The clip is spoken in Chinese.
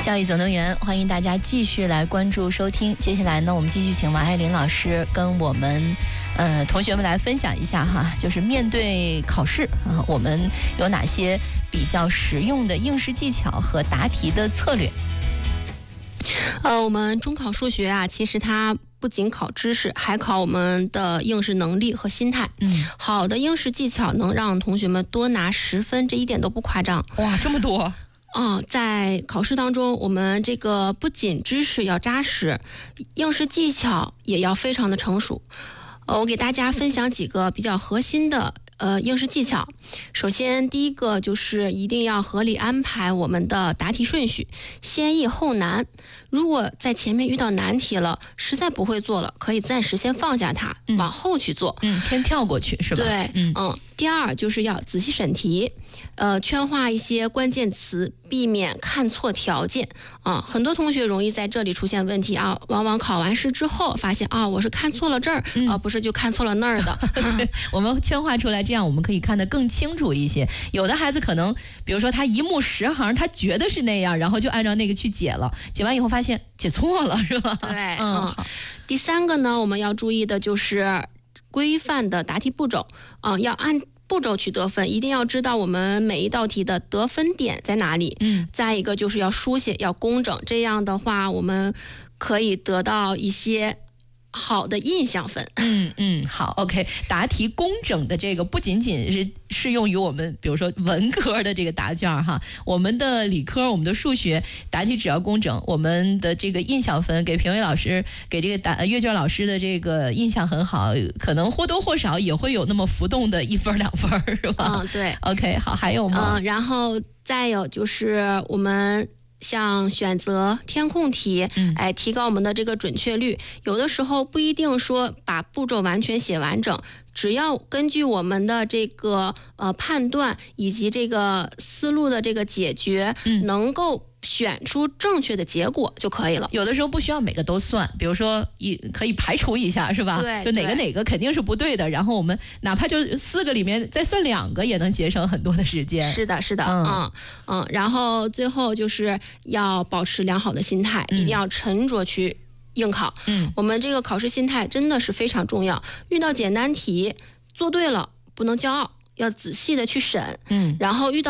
教育总动员，欢迎大家继续来关注收听。接下来呢，我们继续请王爱玲老师跟我们同学们来分享一下哈，就是面对考试啊，我们有哪些比较实用的应试技巧和答题的策略。 我们中考数学啊，其实它不仅考知识，还考我们的应试能力和心态。好的应试技巧能让同学们多拿10分，这一点都不夸张。 哇，这么多！ 在考试当中，我们这个不仅知识要扎实，应试技巧也要非常的成熟。我给大家分享几个比较核心的应试技巧。首先，第一个就是一定要合理安排我们的答题顺序，先易后难。如果在前面遇到难题了，实在不会做了，可以暂时先放下它，往后去做。 先跳过去是吧？ 对，第二就是要仔细审题，圈化一些关键词，避免看错条件很多同学容易在这里出现问题啊，往往考完试之后发现我是看错了这儿不是就看错了那儿的。 我们圈化出来，这样我们可以看得更清楚一些。有的孩子可能，比如说他一目10行，他觉得是那样，然后就按照那个去解了，解完以后发现解错了，是吧？ 对，好。第三个呢，我们要注意的就是规范的答题步骤要按步骤去得分，一定要知道我们每一道题的得分点在哪里。再一个就是要书写要工整，这样的话我们可以得到一些好的印象分。 好 ，OK， 答题工整的这个不仅仅是适用于我们，比如说文科的这个答卷哈，我们的理科、我们的数学答题只要工整，我们的这个印象分给评委老师、给这个阅卷老师的这个印象很好，可能或多或少也会有那么浮动的1分2分，是吧？ 对。 OK， 好，还有吗？ 然后再有就是我们像选择填空题，提高我们的这个准确率。有的时候不一定说把步骤完全写完整，只要根据我们的这个判断以及这个思路的这个解决，能够选出正确的结果就可以了。 有的时候不需要每个都算，比如说可以排除一下，是吧？ 对， 就哪个肯定是不对的，然后我们哪怕就4个里面再算2个，也能节省很多的时间。 是的，是的，然后最后就是要保持良好的心态，一定要沉着去应考。我们这个考试心态真的是非常重要。遇到简单题做对了不能骄傲，要仔细的去审。然后遇到